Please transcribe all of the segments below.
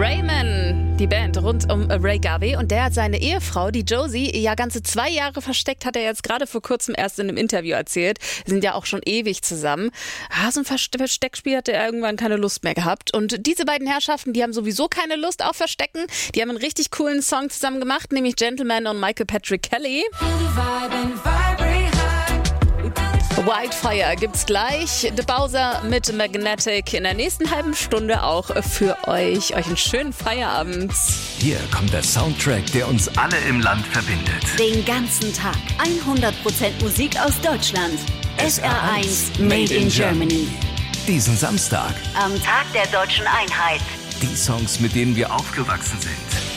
Rayman, die Band rund um Ray Garvey, und der hat seine Ehefrau, die Josie, ja ganze 2 Jahre versteckt, hat er jetzt gerade vor kurzem erst in einem Interview erzählt. Sie sind ja auch schon ewig zusammen. So ein Versteckspiel hat er irgendwann keine Lust mehr gehabt. Und diese beiden Herrschaften, die haben sowieso keine Lust auf Verstecken. Die haben einen richtig coolen Song zusammen gemacht, nämlich Gentleman und Michael Patrick Kelly. Wildfire gibt's gleich. The Bowser mit Magnetic in der nächsten halben Stunde auch für euch. Euch einen schönen Feierabend. Hier kommt der Soundtrack, der uns alle im Land verbindet. Den ganzen Tag 100% Musik aus Deutschland. SR1 Made in Germany. Diesen Samstag. Am Tag der Deutschen Einheit. Die Songs, mit denen wir aufgewachsen sind.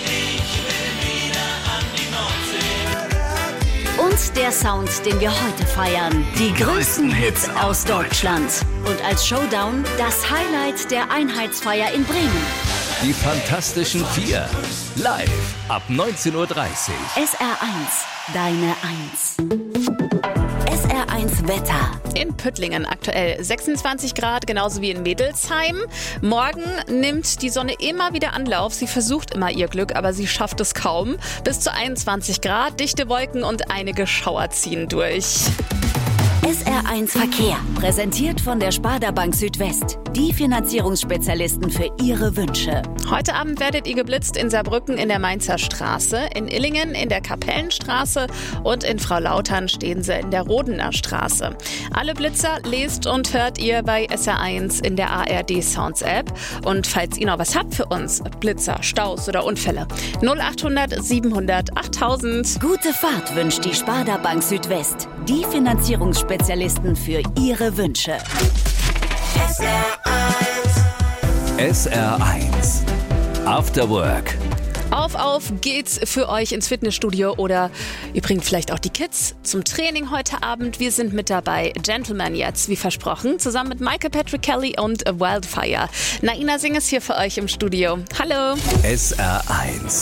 Und der Sound, den wir heute feiern. Die größten Hits aus Deutschland. Und als Showdown das Highlight der Einheitsfeier in Bremen. Die Fantastischen Vier. Live ab 19:30 Uhr. SR1, deine Eins. SR1 Wetter. In Püttlingen aktuell 26 Grad, genauso wie in Mädelsheim. Morgen nimmt die Sonne immer wieder Anlauf. Sie versucht immer ihr Glück, aber sie schafft es kaum. Bis zu 21 Grad, dichte Wolken und einige Schauer ziehen durch. SR1 Verkehr, präsentiert von der Sparda Bank Südwest. Die Finanzierungsspezialisten für Ihre Wünsche. Heute Abend werdet ihr geblitzt in Saarbrücken in der Mainzer Straße, in Illingen in der Kapellenstraße und in Frau-Lautern stehen sie in der Rodener Straße. Alle Blitzer lest und hört ihr bei SR1 in der ARD Sounds App. Und falls ihr noch was habt für uns, Blitzer, Staus oder Unfälle, 0800 700 8000. Gute Fahrt wünscht die Sparda Bank Südwest. Die Finanzierungsspezialisten für Ihre Wünsche. SR1 After Work. Auf geht's für euch ins Fitnessstudio oder ihr bringt vielleicht auch die Kids zum Training heute Abend. Wir sind mit dabei. Gentleman jetzt, wie versprochen, zusammen mit Michael Patrick Kelly und Wildfire. Naina Singh ist hier für euch im Studio. Hallo. SR1